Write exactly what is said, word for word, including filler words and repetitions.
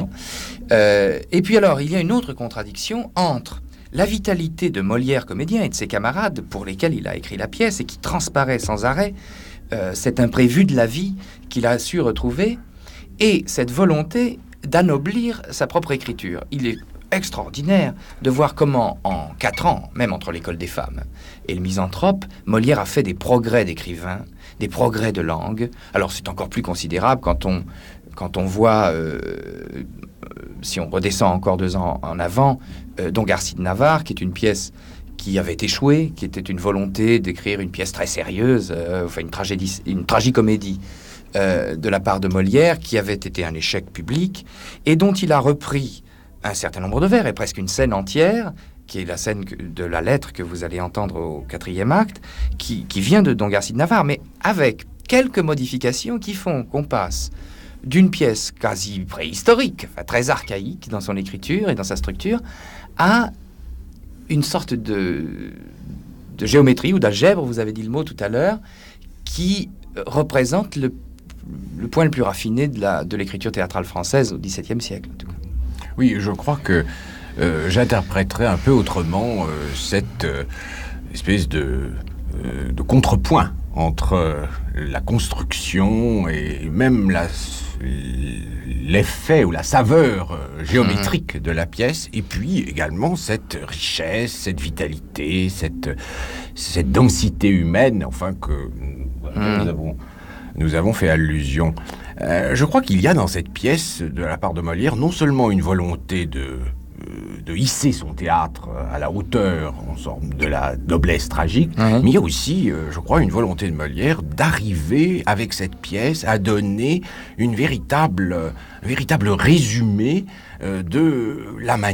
précision. Euh, et puis alors, il y a une autre contradiction entre la vitalité de Molière comédien et de ses camarades pour lesquels il a écrit la pièce et qui transparaît sans arrêt, euh, cet imprévu de la vie qu'il a su retrouver, et cette volonté d'anoblir sa propre écriture. Il est extraordinaire de voir comment, en quatre ans, même entre l'école des femmes et le Misanthrope, Molière a fait des progrès d'écrivain, des progrès de langue. Alors c'est encore plus considérable quand on, quand on voit, euh, si on redescend encore deux ans en avant, euh, Don Garci de Navarre, qui est une pièce qui avait échoué, qui était une volonté d'écrire une pièce très sérieuse, euh, enfin une tragédie, une tragicomédie euh, de la part de Molière, qui avait été un échec public, et dont il a repris un certain nombre de vers, et presque une scène entière, qui est la scène de la lettre que vous allez entendre au quatrième acte, qui, qui vient de Don Garci de Navarre, mais avec quelques modifications qui font qu'on passe d'une pièce quasi préhistorique, enfin très archaïque dans son écriture et dans sa structure, à une sorte de, de géométrie ou d'algèbre, vous avez dit le mot tout à l'heure, qui représente le, le point le plus raffiné de, la, de l'écriture théâtrale française au dix-septième siècle, en tout cas. Oui, je crois que euh, j'interpréterais un peu autrement euh, cette euh, espèce de, euh, de contrepoint entre euh, la construction et même la, l'effet ou la saveur euh, géométrique mmh. de la pièce, et puis également cette richesse, cette vitalité, cette, cette densité humaine, enfin que mmh. nous avons, nous avons fait allusion. Euh, je crois qu'il y a dans cette pièce, de la part de Molière, non seulement une volonté de, euh, de hisser son théâtre à la hauteur, en sorte de la noblesse tragique, mmh. mais il y a aussi, euh, je crois, une volonté de Molière d'arriver, avec cette pièce, à donner une véritable, un véritable résumé euh, de la manière